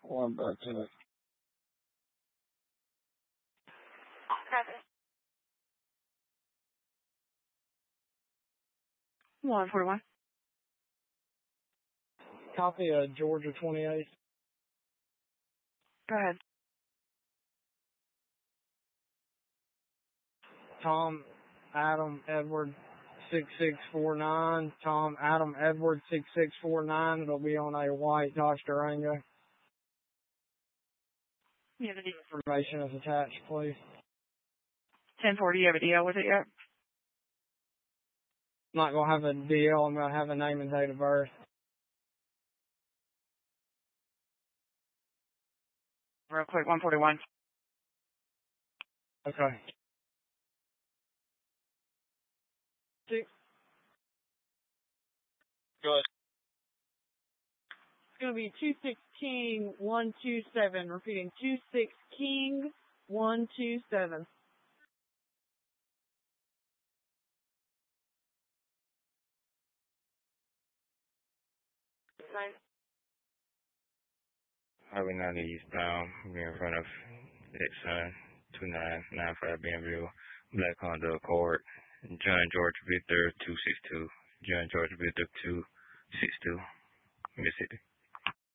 One back to it. Copy. 141. Copy Georgia 28. Go ahead. Tom Adam Edward 6649. Tom Adam Edward 6649. It'll be on a white Dodge Durango. You have a Information is attached, please. 1040. You have a deal with it yet? I'm not going to have a deal. I'm going to have a name and date of birth. Real quick, 141. Okay. Good. It's going to be 26 King 127. Repeating, 26 King 127. Highway 90 eastbound. We're in front of Exxon 2995 Benville. Black Honda Accord. John George Victor 262. John George Victor 262. Mississippi.